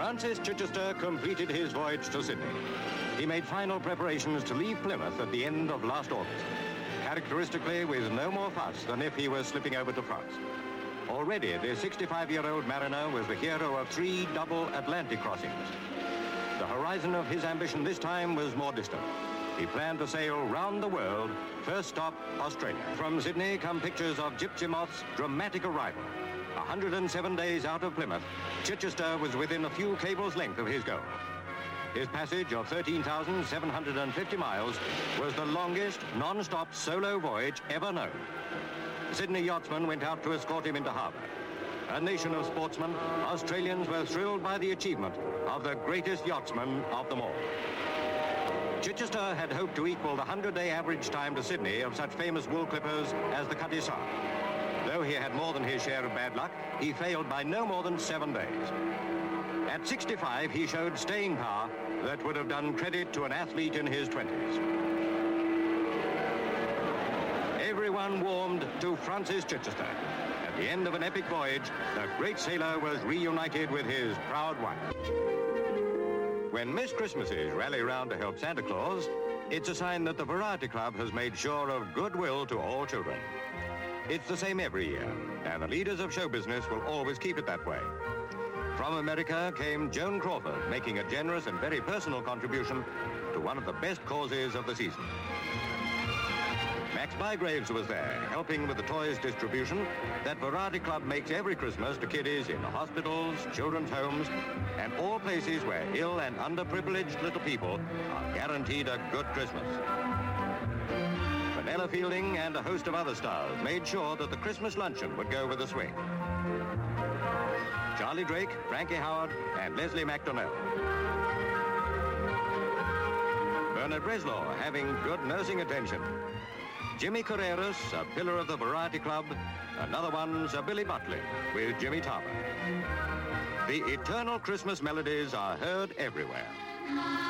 Francis Chichester completed his voyage to Sydney. He made final preparations to leave Plymouth at the end of last August, characteristically with no more fuss than if he were slipping over to France. Already, the 65-year-old mariner was the hero of 3 double Atlantic crossings. The horizon of his ambition this time was more distant. He planned to sail round the world, first stop Australia. From Sydney come pictures of Gypsy Moth's dramatic arrival. 107 days out of Plymouth, Chichester was within a few cables' length of his goal. His passage of 13,750 miles was the longest non-stop solo voyage ever known. Sydney yachtsmen went out to escort him into harbour. A nation of sportsmen, Australians were thrilled by the achievement of the greatest yachtsman of them all. Chichester had hoped to equal the 100-day average time to Sydney of such famous wool clippers as the Cutty Sark. Though he had more than his share of bad luck, he failed by no more than 7 days. At 65, he showed staying power that would have done credit to an athlete in his 20s. Everyone warmed to Francis Chichester. At the end of an epic voyage, the great sailor was reunited with his proud wife. When Miss Christmases rally round to help Santa Claus, it's a sign that the Variety Club has made sure of goodwill to all children. It's the same every year, and the leaders of show business will always keep it that way. From America came Joan Crawford, making a generous and very personal contribution to one of the best causes of the season. Max Bygraves was there, helping with the toys distribution that Variety Club makes every Christmas to kiddies in hospitals, children's homes, and all places where ill and underprivileged little people are guaranteed a good Christmas. Vanilla Fielding and a host of other stars made sure that the Christmas luncheon would go with a swing. Charlie Drake, Frankie Howard, and Leslie MacDonnell. Bernard Breslau having good nursing attention. Jimmy Carreras, a pillar of the Variety Club. Another one, Sir Billy Butlin, with Jimmy Tarver. The eternal Christmas melodies are heard everywhere.